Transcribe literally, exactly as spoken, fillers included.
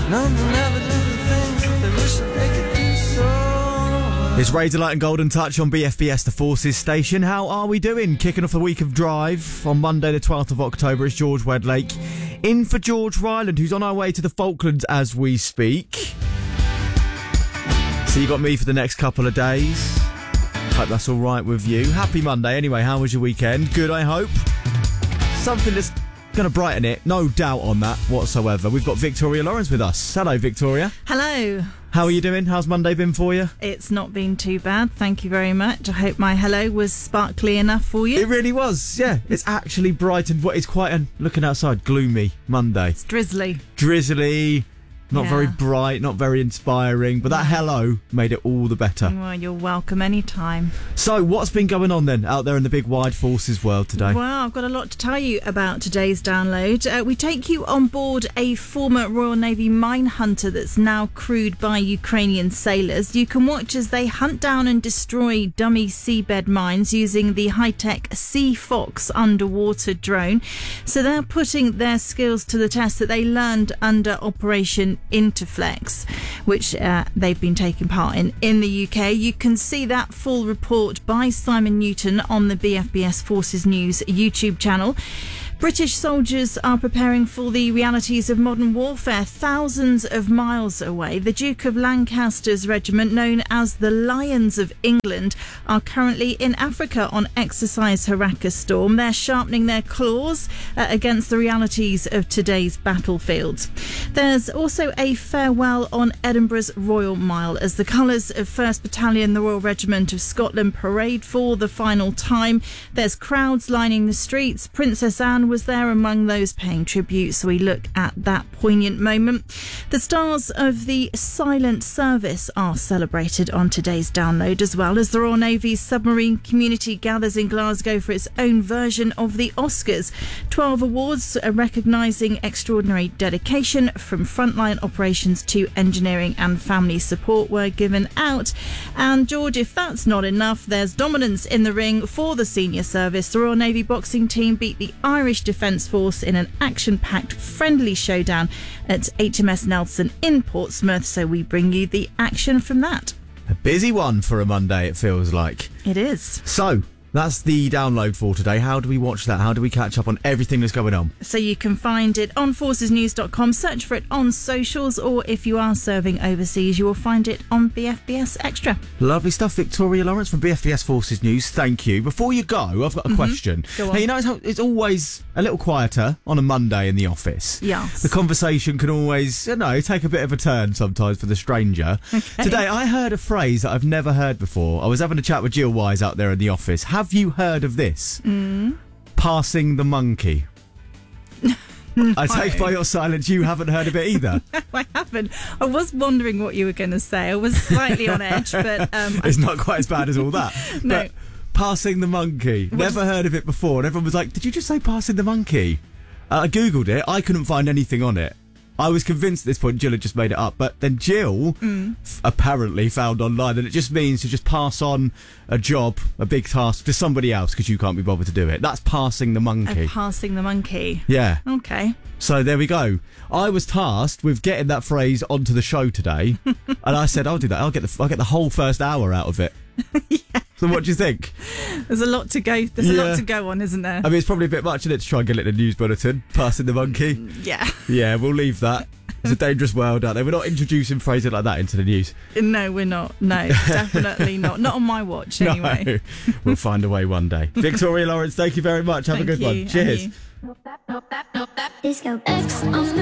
None will ever do the things that they wish that they could do so. It's Razor Light and Golden Touch on B F B S, the Forces station. How are we doing? Kicking off the week of drive on Monday the twelfth of October. It's George Wedlake in for George Ryland, who's on our way to the Falklands as we speak. So you got me for the next couple of days. Hope that's all right with you. Happy Monday anyway. How was your weekend? Good, I hope. Something that's going to brighten it, no doubt on that whatsoever. We've got Victoria Lawrence with us. Hello, Victoria. Hello. How are you doing? How's Monday been for you? It's not been too bad, thank you very much. I hope my hello was sparkly enough for you. It really was, yeah. It's actually brightened. What is quite a, looking outside, gloomy Monday. It's drizzly. Drizzly, not Yeah. very bright, not very inspiring, but that hello made it all the better. Well, you're welcome anytime. So, what's been going on then out there in the big wide forces world today? Well, I've got a lot to tell you about today's download. Uh, we take you on board a former Royal Navy mine hunter that's now crewed by Ukrainian sailors. You can watch as they hunt down and destroy dummy seabed mines using the high-tech Sea Fox underwater drone. So they're putting their skills to the test that they learned under Operation Interflex, which uh, they've been taking part in in the U K. You can see that full report by Simon Newton on the B F B S Forces News YouTube channel. British soldiers are preparing for the realities of modern warfare thousands of miles away. The Duke of Lancaster's regiment, known as the Lions of England, are currently in Africa on exercise Haraka Storm. They're sharpening their claws uh, against the realities of today's battlefields. There's also a farewell on Edinburgh's Royal Mile as the colours of first Battalion, the Royal Regiment of Scotland, parade for the final time. There's crowds lining the streets. Princess Anne was there among those paying tribute, so we look at that poignant moment. The stars of the silent service are celebrated on today's download, as well as the Royal Navy's submarine community gathers in Glasgow for its own version of the Oscars. Twelve awards recognising extraordinary dedication from frontline operations to engineering and family support were given out. And George, if that's not enough, there's dominance in the ring for the senior service. The Royal Navy boxing team beat the Irish Defence Force in an action-packed friendly showdown at H M S Nelson in Portsmouth, so we bring you the action from that. A busy one for a Monday, it feels like. It is. So, that's the download for today. How do we watch that? How do we catch up on everything that's going on? So you can find it on forces news dot com, search for it on socials, or if you are serving overseas, you will find it on B F B S Extra. Lovely stuff. Victoria Lawrence from B F B S Forces News, thank you. Before you go, I've got a mm-hmm. question. Go on. Now, you know how it's always a little quieter on a Monday in the office? Yes. The conversation can always, you know, take a bit of a turn sometimes for the stranger. Okay. Today, I heard a phrase that I've never heard before. I was having a chat with Jill Wise out there in the office. Have you heard of this? Mm. Passing the monkey. No. I take by your silence you haven't heard of it either. No, I haven't. I was wondering what you were going to say. I was slightly on edge, but... Um, it's not quite as bad as all that. No. But passing the monkey. What? Never heard of it before. And everyone was like, did you just say passing the monkey? Uh, I Googled it. I couldn't find anything on it. I was convinced at this point Jill had just made it up, but then Jill mm. f- apparently found online that it just means to just pass on a job, a big task to somebody else because you can't be bothered to do it. That's passing the monkey. Oh, passing the monkey. Yeah. Okay. So there we go. I was tasked with getting that phrase onto the show today, and I said I'll do that. I'll get the I'll get the whole first hour out of it. Yeah. So what do you think? There's a lot to go. There's Yeah. a lot to go on, isn't there? I mean, it's probably a bit much in it to try and get it in the news bulletin. Passing the monkey. Yeah. Yeah, we'll leave that. It's a dangerous world out there. We're not introducing phrases like that into the news. No, we're not. No, definitely not. Not on my watch, anyway. No. We'll find a way one day. Victoria Lawrence, thank you very much. Have Thank a good you. one. Cheers. And you. Disco X on